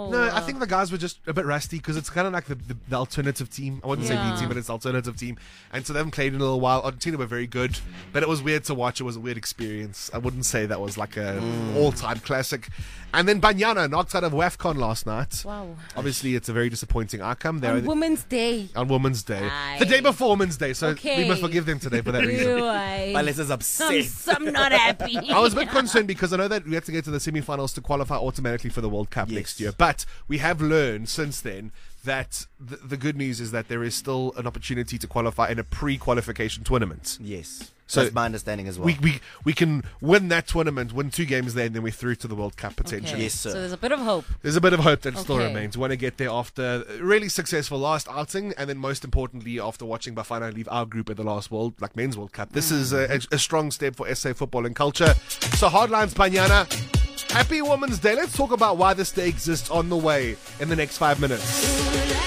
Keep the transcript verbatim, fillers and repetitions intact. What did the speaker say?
No. No, I think the guys were just a bit rusty because it's kind of like the, the, the alternative team. I wouldn't Yeah. say B team, but it's the alternative team. And so they haven't played in a little while. Argentina were very good, but it was weird to watch. It was a weird experience. I wouldn't say that was like a Mm. all-time classic. And then Banyana knocked out of WAFCON last night. Wow. Obviously, it's a very disappointing outcome. They On were Women's Day. on Women's Day, Aye. the day before Women's Day. So Okay. we must forgive them today for that reason. Ew, I- Vales is I'm, obsessed. I'm not happy. I was a bit concerned because I know that we have to get to the semi-finals to qualify automatically for the World Cup Yes. next year. But we have learned since then that the, the good news is that there is still an opportunity to qualify in a pre-qualification tournament. Yes. So That's my understanding as well. We, we we can win that tournament, win two games there, and then we're through to the World Cup potentially. Okay. Yes, sir. So there's a bit of hope. There's a bit of hope that still Okay. remains. We want to get there after a really successful last outing, and then most importantly, after watching Bafana leave our group at the last World, like Men's World Cup. This is a, a, a strong step for S A football and culture. So Hardlines Banyana, happy Women's Day. Let's talk about why this day exists on the way in the next five minutes.